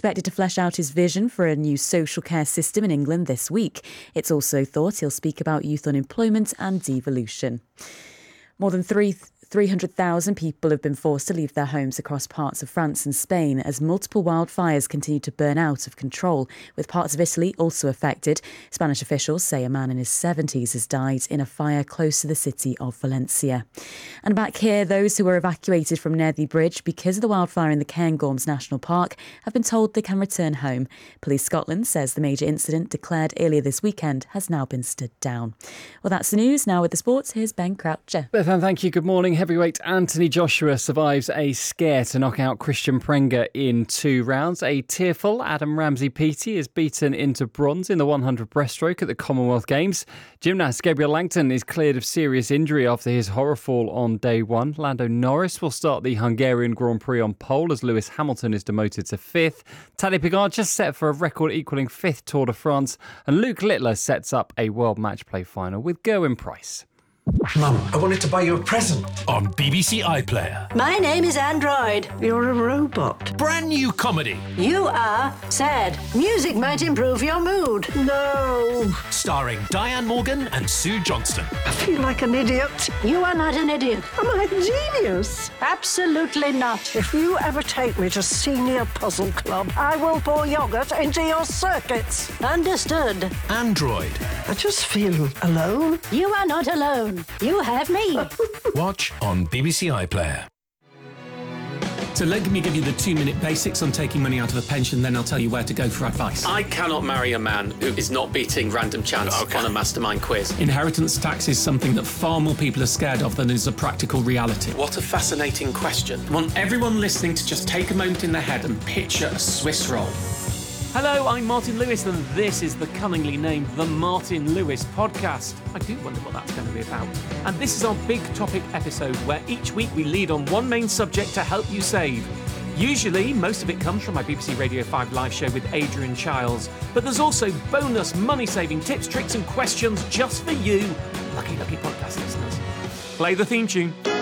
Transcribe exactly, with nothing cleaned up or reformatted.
expected to flesh out his vision for a new social care system in England this week. It's also thought he'll speak about youth unemployment and devolution. More than three... three hundred thousand people have been forced to leave their homes across parts of France and Spain as multiple wildfires continue to burn out of control, with parts of Italy also affected. Spanish officials say a man in his seventies has died in a fire close to the city of Valencia. And back here, those who were evacuated from Nethy Bridge because of the wildfire in the Cairngorms National Park have been told they can return home. Police Scotland says the major incident declared earlier this weekend has now been stood down. Well, that's the news. Now with the sports, here's Ben Croucher. Bethan, thank you. Good morning. Heavyweight Anthony Joshua survives a scare to knock out Christian Prenga in two rounds. A tearful Adam Ramsey-Peaty is beaten into bronze in the one hundred breaststroke at the Commonwealth Games. Gymnast Gabriel Langton is cleared of serious injury after his horror fall on day one. Lando Norris will start the Hungarian Grand Prix on pole as Lewis Hamilton is demoted to fifth. Tadej Pogacar just set for a record-equalling fifth Tour de France. And Luke Littler sets up a World Match Play final with Gerwyn Price. Mum, I wanted to buy you a present. On B B C iPlayer. My name is Android. You're a robot. Brand new comedy. You are sad. Music might improve your mood. No. Starring Diane Morgan and Sue Johnston. I feel like an idiot. You are not an idiot. Am I a genius? Absolutely not. If you ever take me to Senior Puzzle Club, I will pour yoghurt into your circuits. Understood. Android. I just feel alone. You are not alone. You have me. Watch on B B C iPlayer. So let me give you the two-minute basics on taking money out of a pension, then I'll tell you where to go for advice. I cannot marry a man who is not beating random chance okay. on a mastermind quiz. Inheritance tax is something that far more people are scared of than is a practical reality. What a fascinating question. I want everyone listening to just take a moment in their head and picture a Swiss roll. Hello, I'm Martin Lewis, and this is the cunningly named The Martin Lewis Podcast. I do wonder what that's going to be about. And this is our big topic episode where each week we lead on one main subject to help you save. Usually, most of it comes from my B B C Radio five live show with Adrian Chiles. But there's also bonus money-saving tips, tricks and questions just for you, lucky, lucky podcast listeners. Play the theme tune.